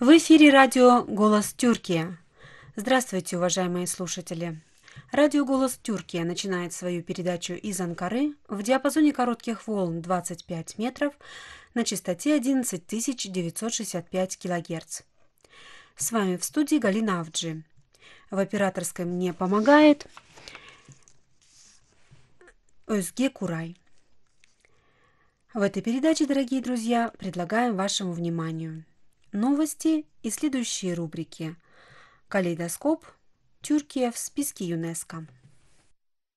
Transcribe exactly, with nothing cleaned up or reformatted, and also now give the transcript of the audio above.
В эфире радио «Голос Тюркия». Здравствуйте, уважаемые слушатели. Радио «Голос Тюркия» начинает свою передачу из Анкары в диапазоне коротких волн двадцать пять метров на частоте одиннадцать тысяч девятьсот шестьдесят пять килогерц. С вами в студии Галина Авджи. В операторской мне помогает Özge Курай. В этой передаче, дорогие друзья, предлагаем вашему вниманию новости и следующие рубрики: «Калейдоскоп», «Тюркия в списке ЮНЕСКО».